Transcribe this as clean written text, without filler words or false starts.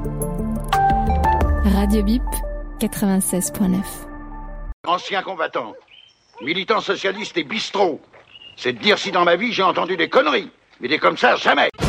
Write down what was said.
Radio Bip 96.9. Ancien combattant, militant socialiste et bistrot. C'est de dire si dans ma vie j'ai entendu des conneries. Mais des comme ça, jamais.